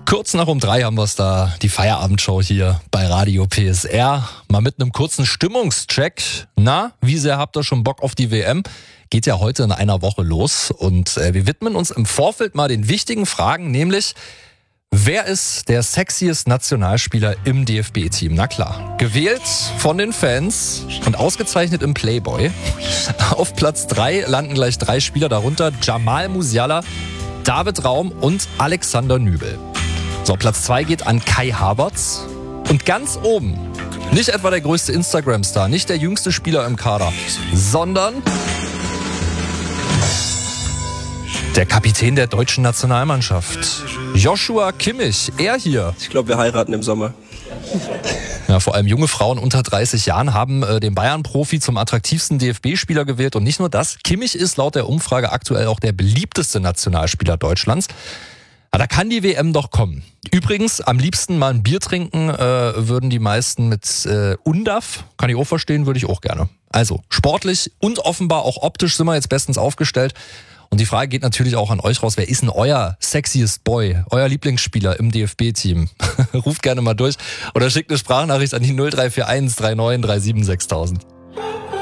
Kurz nach um 3 haben wir es da, die Feierabendshow hier bei Radio PSR. Mal mit einem kurzen Stimmungscheck. Na, wie sehr habt ihr schon Bock auf die WM? Geht ja heute in einer Woche los und wir widmen uns im Vorfeld mal den wichtigen Fragen, nämlich wer ist der sexiest Nationalspieler im DFB-Team? Na klar, gewählt von den Fans und ausgezeichnet im Playboy. Auf Platz 3 landen gleich 3 Spieler, darunter Jamal Musiala, David Raum und Alexander Nübel. So, Platz 2 geht an Kai Havertz. Und ganz oben, nicht etwa der größte Instagram-Star, nicht der jüngste Spieler im Kader, sondern der Kapitän der deutschen Nationalmannschaft, Joshua Kimmich, er hier. Ich glaube, wir heiraten im Sommer. Ja, vor allem junge Frauen unter 30 Jahren haben den Bayern-Profi zum attraktivsten DFB-Spieler gewählt. Und nicht nur das, Kimmich ist laut der Umfrage aktuell auch der beliebteste Nationalspieler Deutschlands. Aber da kann die WM doch kommen. Übrigens, am liebsten mal ein Bier trinken würden die meisten mit Undav. Kann ich auch verstehen, würde ich auch gerne. Also sportlich und offenbar auch optisch sind wir jetzt bestens aufgestellt. Und die Frage geht natürlich auch an euch raus. Wer ist denn euer sexiest Boy, euer Lieblingsspieler im DFB-Team? Ruft gerne mal durch oder schickt eine Sprachnachricht an die 0341 39 37 6000.